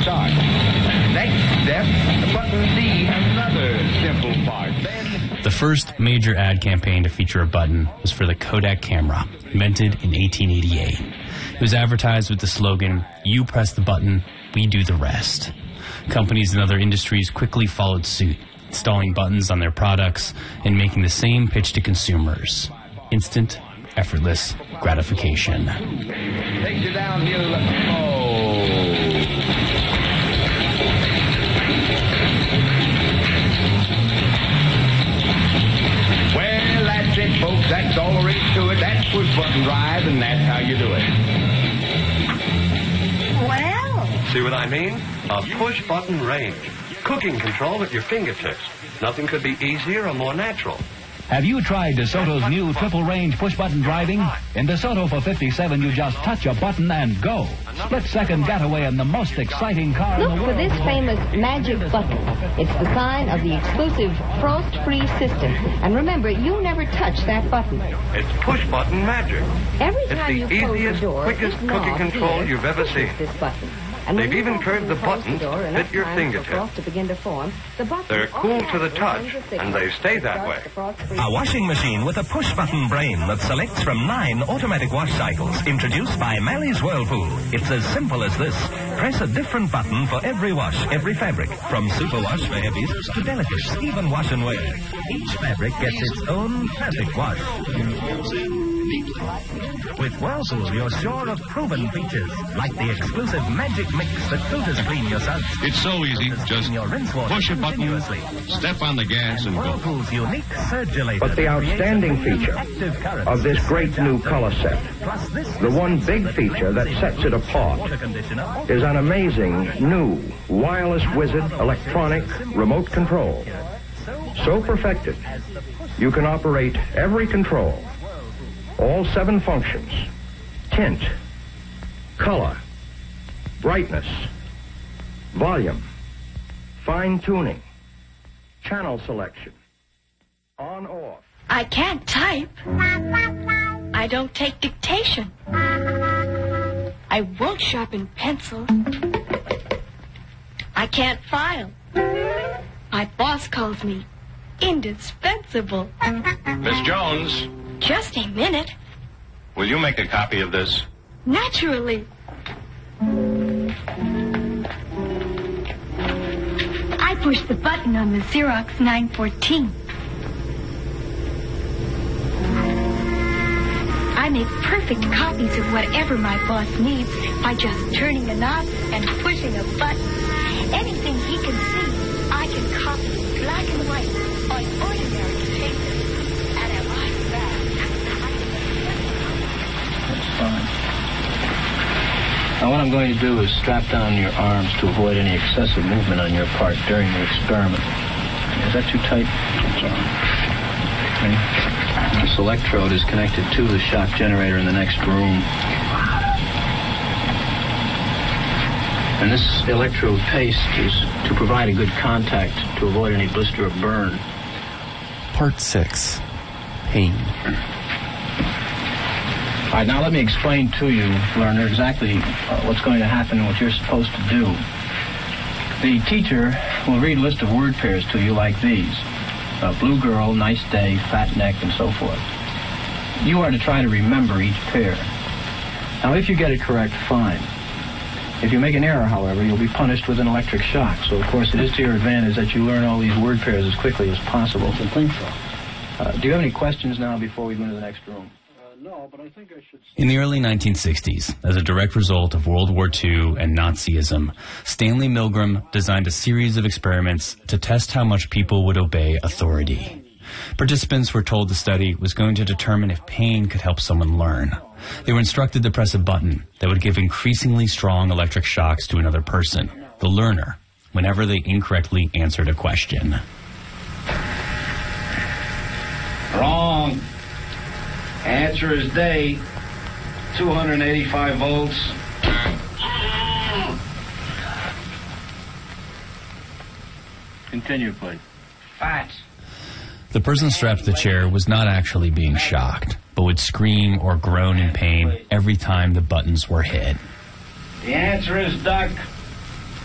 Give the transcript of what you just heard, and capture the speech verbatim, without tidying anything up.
start. Next step, button D, another simple part. Then... The first major ad campaign to feature a button was for the Kodak camera, invented in eighteen eighty-eight. It was advertised with the slogan, "You press the button, we do the rest." Companies in other industries quickly followed suit, installing buttons on their products and making the same pitch to consumers. Instant, effortless gratification. Takes you down here. Oh. Well, that's it, folks. That's all there is to it. That's push button drive, and that's how you do it. Well. See what I mean? A push button range. Cooking control at your fingertips. Nothing could be easier or more natural. Have you tried DeSoto's new triple-range push-button driving? In DeSoto for fifty-seven, you just touch a button and go. Split-second getaway in the most exciting car Look in the for world. this famous magic button. It's the sign of the exclusive frost-free system. And remember, you never touch that button. It's push-button magic. Every It's time the you close easiest, the door, quickest this cooking knob control here you've ever pushes seen. This button. And They've when you even open curved the close buttons door to enough fit your time for fingertip. frost to begin to form, the button They're cool to the touch, automatically sends a and signal they stay that starts way. the frost-free- A washing machine with a push-button brain that selects from nine automatic wash cycles, introduced by Mally's Whirlpool. It's as simple as this. Press a different button for every wash, every fabric, from superwash for heavies to delicates, even wash and wear. Each fabric gets its own perfect wash. With Whirlpool, you're sure of proven features, like the exclusive magic mix that filters clean your suds. It's so easy. Just Your rinse water push a button, continuously. step on the gas, and go. Whirlpool's unique surgulator. But the outstanding feature of this great new color set, the one big feature that sets it apart, is an amazing new wireless wizard electronic remote control. So perfected, you can operate every control, all seven functions: tint, color, brightness, volume, fine tuning, channel selection, on, off. I can't type. I don't take dictation. I won't sharpen pencil. I can't file. My boss calls me indispensable. Miss Jones, Just a minute. will you make a copy of this? Naturally. I push the button on the Xerox nine fourteen. I make perfect copies of whatever my boss needs by just turning a knob and pushing a button. Anything he can see, I can copy black and white on ordinary paper. And I like that. That's fine. Now what I'm going to do is strap down your arms to avoid any excessive movement on your part during the experiment. Is that too tight? Okay. This electrode is connected to the shock generator in the next room. And this electrode paste is to provide a good contact to avoid any blister or burn. Part six. Pain. All right, now let me explain to you, learner, exactly uh, what's going to happen and what you're supposed to do. The teacher will read a list of word pairs to you like these. Uh, blue girl, nice day, fat neck, and so forth. You are to try to remember each pair. Now, if you get it correct, fine. If you make an error, however, you'll be punished with an electric shock. So, of course, it is to your advantage that you learn all these word pairs as quickly as possible. I think so. Uh, do you have any questions now before we go into the next room? No, but I think I should... In the early nineteen sixties, as a direct result of World War Two and Nazism, Stanley Milgram designed a series of experiments to test how much people would obey authority. Participants were told the study was going to determine if pain could help someone learn. They were instructed to press a button that would give increasingly strong electric shocks to another person, the learner, whenever they incorrectly answered a question. Wrong. Answer is day. two hundred eighty-five volts. Continue, please. Fat. The person strapped to the chair was not actually being shocked, but would scream or groan in pain every time the buttons were hit. The answer is duck.